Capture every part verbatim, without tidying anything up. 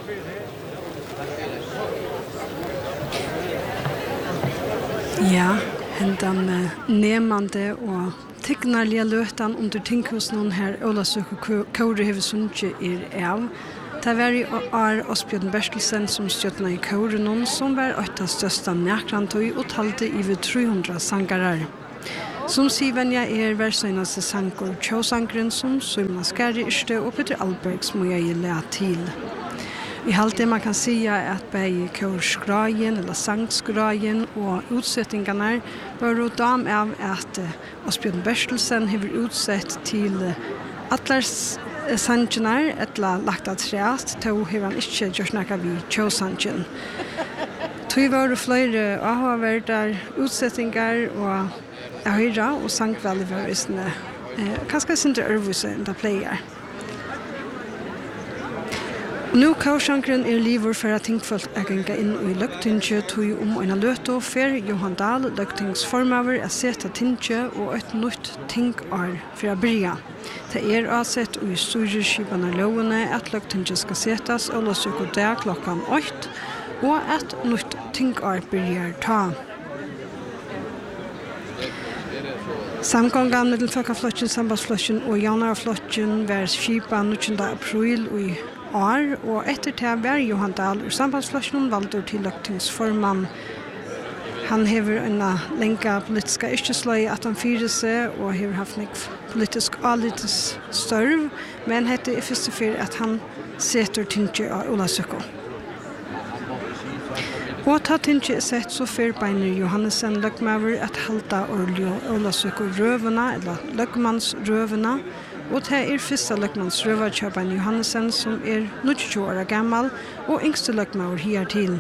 Ja, hendan uh, nemande og tignarliga løtan under tinghusen her Olasøk og Kauri hever sunnkje er av. Det var i år Åsbjørn Bertelsen som stjøtna i Kaurenon, som var åtta størsta nækrantøy og talte i ved tre hundre sangarar. Som sivenja er versøynaste sankor Tjåsankren som Søymna Skæri Yrste og Peter Albergs må jeg lære til. I halte man kan säga att bei kaurskrajen eller sangskrajen och utsättningarna var dam av att Åsbjørn Bertelsen har utsett till Atlars sangenar eller lagt att träst to har han inte gjort några vi Tjåsanken. Tog var det flera avhåverda utsättningar och höra och sangkvaliverisne eh, kanske inte övuse än det playar. Nu Kausankren er livor for at tingfolk er genga inn i løgtingje tog om en løto for Johan Dahl, løgtingsformaver, er seta tingje og et nytt tingar for å byrja. Det er avsett i styreskipene lovene at løgtingje skal setas og løsøk og det klokkan åtte og et nytt tingar byrjar ta. Samgången med Folkeflotjen, Sambandsflotjen og Janarflotjen var skipa nittjende april i år, og etter det var Johan Dahl ur Sambandsflotjen valgt til løgtingsformann. Han hever en lenge politiska yrkesløy at han fyrer seg, og hever haft en politisk alitis størv, men hette i første fyr at han setter tingje av Olasøko. Og ta tingje er sett så fyr beiner Johannesen løgmaver at halda Olasøko røvene, eller løgmannsrøvene, og det er første løgmanns røverkjøperen Johannesen som er nittjue år gammal og yngste løgmaver her til.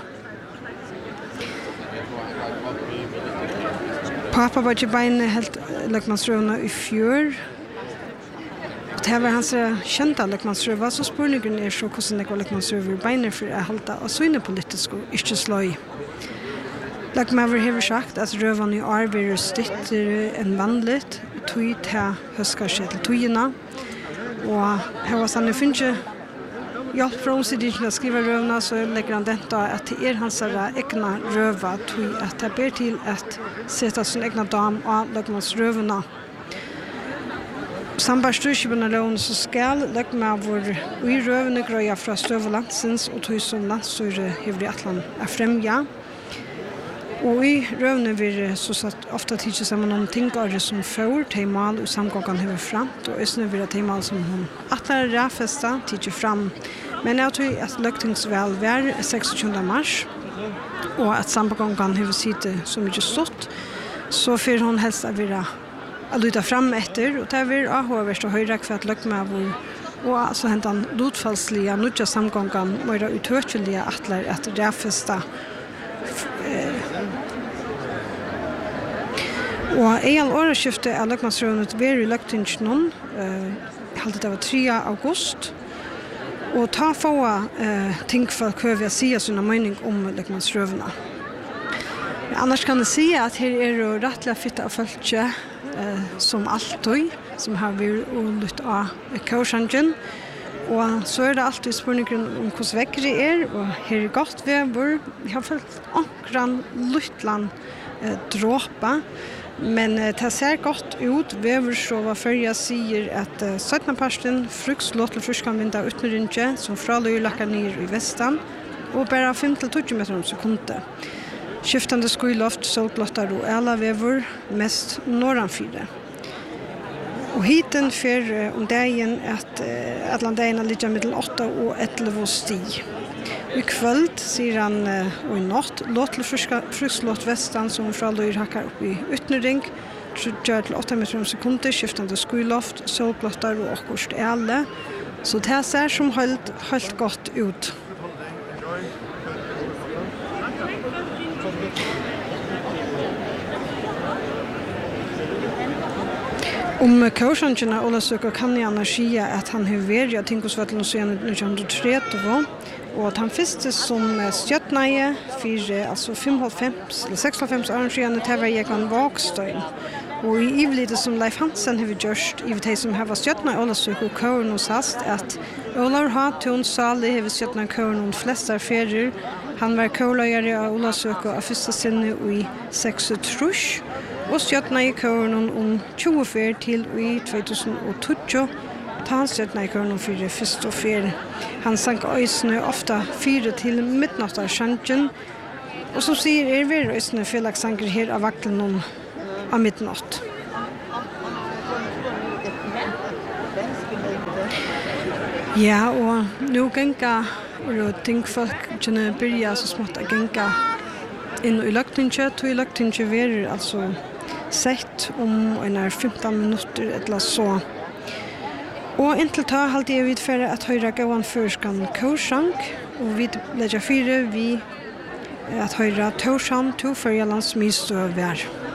Pappa var ikke beine helt løgmannsrøvene i fjør. Det var hans kjente løgmannsrøver, så spørningen er så hvordan det var løgmannsrøver beine for å holde av sånne politiske yrkesløy. Løgmaver har sagt at røvene i år blir støttere enn vanligt, tog til høsker seg til togene. Og her var sann, jeg finner ikke hjelp fra omsidingen å skrive røvene, så legger han den da at det er hans egna røve, tog at det ber til at sette sin egna dam av løgmannsrøvene. Samband styrskipene lovene så skal løgmaver i røvene grøya fra Støvelandsens og tog som landstyre hever i Atlant er fremja. Og i røvene vil så satt ofte tidsi sammen om tingare som får teimal og samgången hever framt, og østene vil ha teimal som hun atler ræfesta tidsi fram. Men jeg tror at løgtingsvel var seksogtjuende mars, og at samgången hever sitte så mye stått, så får hun helst å være å lytte fram etter, og det vil avhåverst og høyre for at løgmavur og så hentet han lutfallslige, nødja samgången, må være uthørtelige atler at ræfesta. Og i all åreskiftet er løgmannsrøvnet ved i løgtingenen, jeg halte det var tre august, og ta få uh, ting for å vi sier sånne mening om løgmannsrøvene. Annars kan jeg si at her er det rettelig fitte av følge uh, som alltid, som har vært lytt av Kausanken, og så er det alltid spørningen om hvordan vekker det er, og her er godt vever. Jeg har følt akkurat lyttland eh, dråpa, men eh, det ser godt ut. Vever så var før jeg sier at eh, syttende parsten frukslått til fruskanvinda utenrynke, som fraløyer lakker ned i vestan, og bare fem til tolv meter om sekundet. Skiftende skuiloft, solglottar og æla vever, mest norranfire. Og hiten for uh, om dagen at uh, Atlanteina ligger mellom åtta og elleve stig. I kvöld, sier han uh, og i natt, låt til frukslått vestan som fra Løyr hakker opp i Utnering, gjør til åtta meter om sekunder, skiftende skuiloft, solglottar og akkurst æle. Så det ser som helt, helt godt ut. Om Kausanken og Olasøk kan jeg annars si at han har vært i Tinkosvettelen siden nitton tretti, og at han første som stjøtneie for altså femoghalvfems eller seksoghalvfems år siden til var jeg kan Vågstøyen. Og i ivlite som Leif Hansen har gjort i de som har stjøtnet Olasøk og Kauren hos hast, at Olar Hatun Sali hever sjötna kören flesta ferier. Han var kålöjare av Olasöka av första sinne i sex trusch och sjötna i kören om tjugo fer till i tjugohundratjugo. Ta han sjötna i kören för det första fer. Han sank ösne ofta fyra till midnatta sjanken. Och som säger är vi ösne felaksanker här av vakten av midnatt. Ja, og nu genga og tingfolk kunne byrja så smått å genga inn i løgtinget, og i løgtinget verer altså sett om en er femton minutter eller så. Og inntil ta halte jeg vidføre at høyre gavan førskan korsang, og vi legger fire vi at høyre torsang to førjelands mistøver.